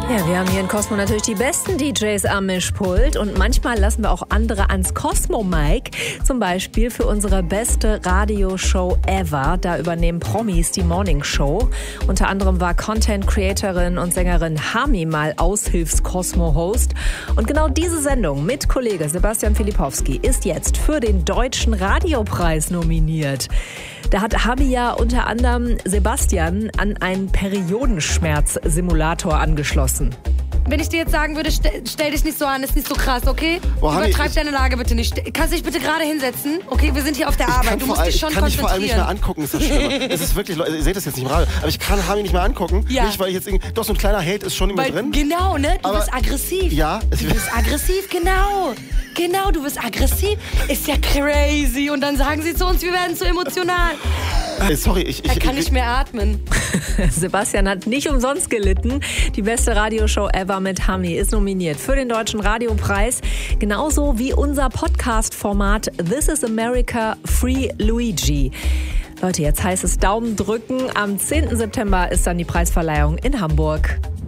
Ja, wir haben hier in Cosmo natürlich die besten DJs am Mischpult und manchmal lassen wir auch andere ans Cosmo-Mic. Zum Beispiel für unsere beste Radioshow ever. Da übernehmen Promis die Morning Show. Unter anderem war Content-Creatorin und Sängerin Hami mal Aushilfs-Cosmo-Host. Und genau diese Sendung mit Kollege Sebastian Filipowski ist jetzt für den Deutschen Radiopreis nominiert. Da hat Hami ja unter anderem Sebastian an einen Periodenschmerz-Simulator angeschlossen. Wenn ich dir jetzt sagen würde, stell dich nicht so an, ist nicht so krass, okay? Übertreib deine Lage bitte nicht. Kannst du dich bitte gerade hinsetzen? Okay, wir sind hier auf der Arbeit. Du musst dich schon konzentrieren. Ich kann dich vor allem nicht mehr angucken, ist das Schlimme. Es ist wirklich, Leute, ihr seht das jetzt nicht im Radio, aber ich kann Hami nicht mehr angucken. Ja. Nicht, weil ich jetzt doch so ein kleiner Hate ist schon immer drin. Genau, ne? Du bist aggressiv. Ja. Du bist aggressiv, genau. Genau, du bist aggressiv. Ist ja crazy. Und dann sagen sie zu uns, wir werden zu emotional. Sorry, er kann nicht mehr atmen. Sebastian hat nicht umsonst gelitten. Die beste Radioshow ever mit Hami ist nominiert für den Deutschen Radiopreis. Genauso wie unser Podcast-Format This is America Free Luigi. Leute, jetzt heißt es Daumen drücken. Am 10. September ist dann die Preisverleihung in Hamburg.